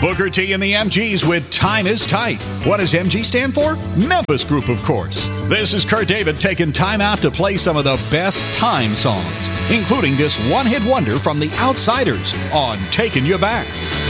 Booker T and the MGs with Time is Tight. What does MG stand for? Memphis Group, of course. This is Kurt David taking time out to play some of the best Time songs, including this one-hit wonder from The Outsiders on Taking You Back.